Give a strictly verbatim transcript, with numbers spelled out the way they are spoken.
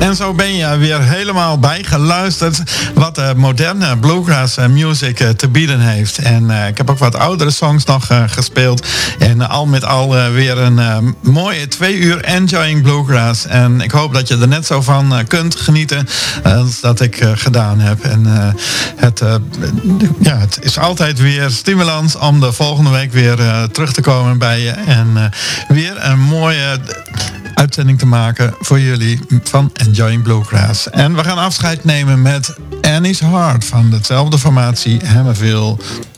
En zo ben je weer helemaal bijgeluisterd wat de moderne bluegrass music te bieden heeft. En uh, ik heb ook wat oudere songs nog uh, gespeeld. En uh, al met al uh, weer een uh, mooie twee uur enjoying bluegrass. En ik hoop dat je er net zo van uh, kunt genieten uh, als dat ik uh, gedaan heb. En uh, het, uh, ja, het is altijd weer stimulans om de volgende week weer uh, terug te komen bij je. En uh, weer een mooie uitzending te maken voor jullie van Enjoying Bluegrass. En we gaan afscheid nemen met Annie's Heart van dezelfde formatie Hammerville